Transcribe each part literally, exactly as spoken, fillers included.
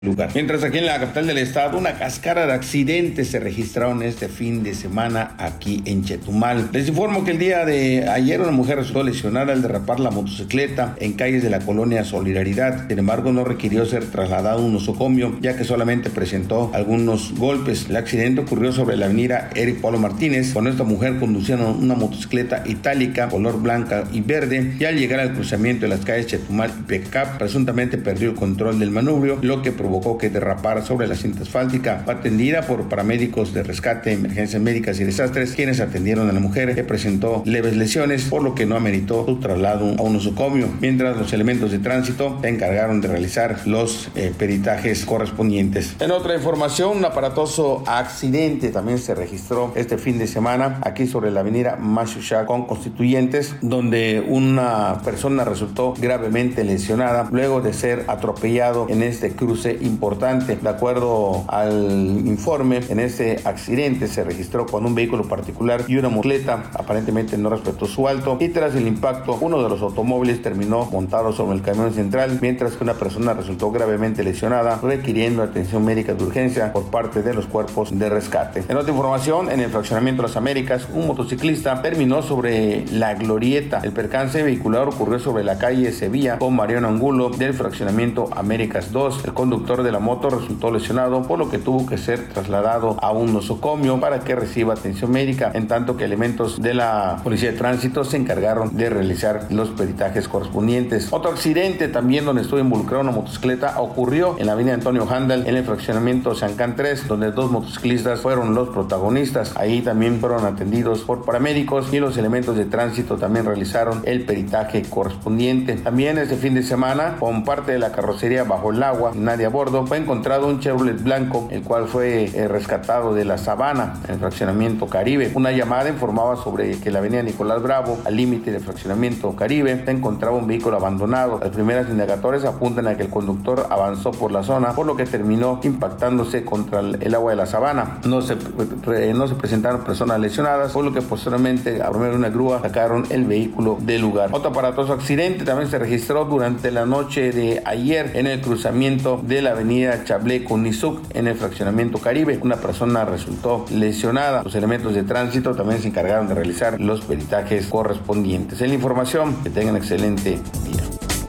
lugar. Mientras aquí en la capital del estado, una cascada de accidentes se registraron este fin de semana aquí en Chetumal. Les informo que el día de ayer una mujer resultó lesionada al derrapar la motocicleta en calles de la colonia Solidaridad. Sin embargo, no requirió ser trasladado a un nosocomio, ya que solamente presentó algunos golpes. El accidente ocurrió sobre la avenida Eric Pablo Martínez, cuando esta mujer conducía una motocicleta itálica, color blanca y verde, y al llegar al cruzamiento de las calles Chetumal y Pecap, presuntamente perdió el control del manubrio, lo que provocó provocó que derrapara sobre la cinta asfáltica. Fue atendida por paramédicos de rescate, emergencias médicas y desastres, quienes atendieron a la mujer, que presentó leves lesiones, por lo que no ameritó su traslado a un nosocomio, mientras los elementos de tránsito se encargaron de realizar los eh, peritajes correspondientes. En otra información, un aparatoso accidente también se registró este fin de semana aquí sobre la avenida Mashushak con Constituyentes, donde una persona resultó gravemente lesionada luego de ser atropellado en este cruce importante. De acuerdo al informe, en este accidente se registró cuando un vehículo particular y una motocicleta aparentemente no respetó su alto, y tras el impacto uno de los automóviles terminó montado sobre el camión central, mientras que una persona resultó gravemente lesionada, requiriendo atención médica de urgencia por parte de los cuerpos de rescate. En otra información, en el fraccionamiento de las Américas, un motociclista terminó sobre la glorieta. El percance vehicular ocurrió sobre la calle Sevilla con Mariano Angulo del fraccionamiento Américas dos. El conductor de la moto resultó lesionado, por lo que tuvo que ser trasladado a un nosocomio para que reciba atención médica, en tanto que elementos de la Policía de Tránsito se encargaron de realizar los peritajes correspondientes. Otro accidente también donde estuvo involucrada una motocicleta ocurrió en la avenida Antonio Handel, en el fraccionamiento Sancán tres, donde dos motociclistas fueron los protagonistas. Ahí también fueron atendidos por paramédicos y los elementos de tránsito también realizaron el peritaje correspondiente. También este fin de semana, con parte de la carrocería bajo el agua, nadie a bordo, fue encontrado un Chevrolet blanco, el cual fue eh, rescatado de la Sabana, en el fraccionamiento Caribe. Una llamada informaba sobre que la avenida Nicolás Bravo, al límite del fraccionamiento Caribe, se encontraba un vehículo abandonado. Las primeras indagatorias apuntan a que el conductor avanzó por la zona, por lo que terminó impactándose contra el, el agua de la Sabana. No se, re, no se presentaron personas lesionadas, por lo que posteriormente, a través de una grúa, sacaron el vehículo del lugar. Otro aparatoso accidente también se registró durante la noche de ayer en el cruzamiento de la avenida Chablé con Nizuc, en el fraccionamiento Caribe. Una persona resultó lesionada. Los elementos de tránsito también se encargaron de realizar los peritajes correspondientes. En la información, que tengan excelente día.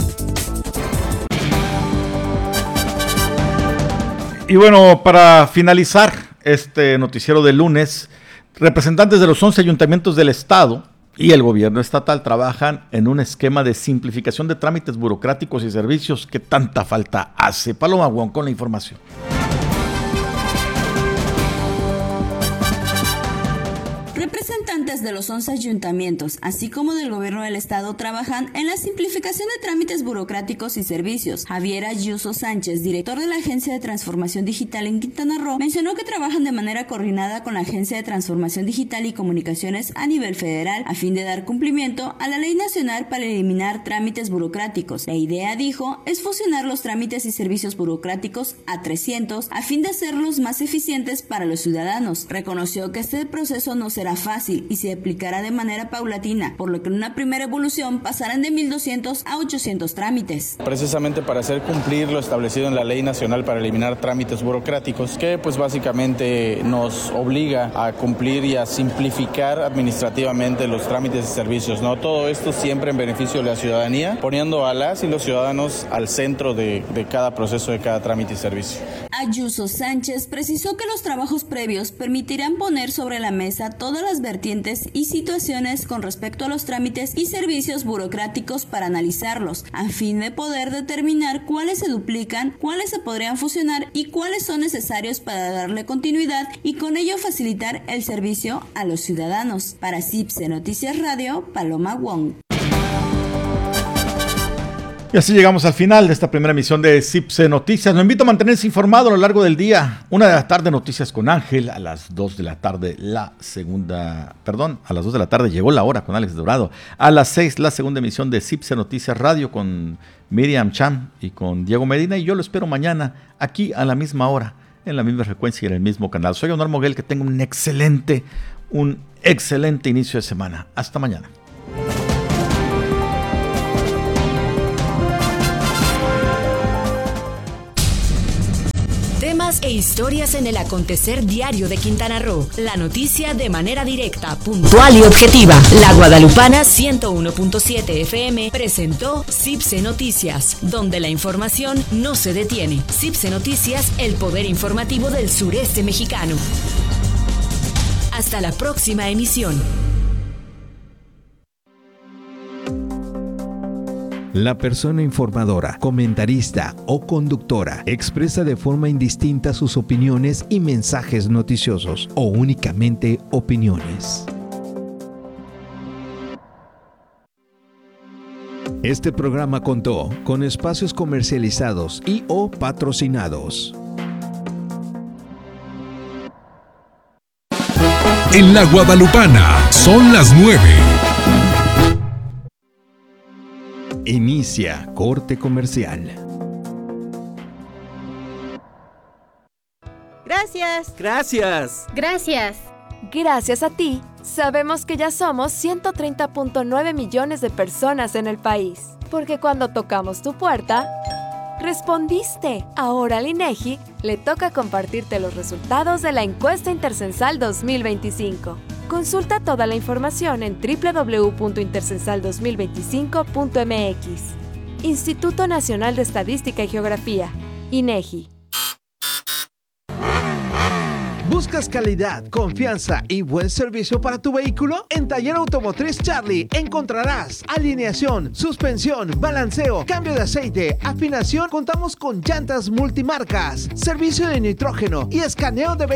Y bueno, para finalizar este noticiero de lunes, representantes de los once ayuntamientos del estado y el gobierno estatal trabajan en un esquema de simplificación de trámites burocráticos y servicios que tanta falta hace. Paloma Wong con la información. Representantes de los once ayuntamientos, así como del gobierno del estado, trabajan en la simplificación de trámites burocráticos y servicios. Javier Ayuso Sánchez, director de la Agencia de Transformación Digital en Quintana Roo, mencionó que trabajan de manera coordinada con la Agencia de Transformación Digital y Comunicaciones a nivel federal, a fin de dar cumplimiento a la Ley Nacional para eliminar trámites burocráticos. La idea, dijo, es fusionar los trámites y servicios burocráticos a trescientos, a fin de hacerlos más eficientes para los ciudadanos. Reconoció que este proceso no será fácil y se aplicará de manera paulatina, por lo que en una primera evolución pasarán de mil doscientos a ochocientos trámites. Precisamente para hacer cumplir lo establecido en la Ley Nacional para eliminar trámites burocráticos, que pues básicamente nos obliga a cumplir y a simplificar administrativamente los trámites y servicios, ¿no? Todo esto siempre en beneficio de la ciudadanía, poniendo a las y los ciudadanos al centro de, de cada proceso, de cada trámite y servicio. Ayuso Sánchez precisó que los trabajos previos permitirán poner sobre la mesa todas las vertientes y situaciones con respecto a los trámites y servicios burocráticos para analizarlos, a fin de poder determinar cuáles se duplican, cuáles se podrían fusionar y cuáles son necesarios para darle continuidad y con ello facilitar el servicio a los ciudadanos. Para CIPSE Noticias Radio, Paloma Wong. Y así llegamos al final de esta primera emisión de CIPSE Noticias. Lo invito a mantenerse informado a lo largo del día. Una de la tarde, Noticias con Ángel. A las dos de la tarde, la segunda... Perdón, a las dos de la tarde llegó la hora con Alex Dorado. A las seis, la segunda emisión de CIPSE Noticias Radio con Miriam Cham y con Diego Medina. Y yo lo espero mañana, aquí a la misma hora, en la misma frecuencia y en el mismo canal. Soy Honor Moguel, que tenga un excelente, un excelente inicio de semana. Hasta mañana. Temas e historias en el acontecer diario de Quintana Roo. La noticia de manera directa, puntual y objetiva. La Guadalupana ciento uno punto siete F M presentó Cipse Noticias, donde la información no se detiene. Cipse Noticias, el poder informativo del sureste mexicano. Hasta la próxima emisión. La persona informadora, comentarista o conductora expresa de forma indistinta sus opiniones y mensajes noticiosos o únicamente opiniones. Este programa contó con espacios comercializados y o patrocinados. En la Guadalupana son las nueve. Inicia corte comercial. Gracias. Gracias. Gracias. Gracias a ti, sabemos que ya somos ciento treinta punto nueve millones de personas en el país. Porque cuando tocamos tu puerta, respondiste. Ahora al INEGI le toca compartirte los resultados de la encuesta intercensal dos mil veinticinco. Consulta toda la información en doble u doble u doble u punto intercensal dos mil veinticinco punto m x. Instituto Nacional de Estadística y Geografía, INEGI. ¿Buscas calidad, confianza y buen servicio para tu vehículo? En Taller Automotriz Charlie encontrarás alineación, suspensión, balanceo, cambio de aceite, afinación. Contamos con llantas multimarcas, servicio de nitrógeno y escaneo de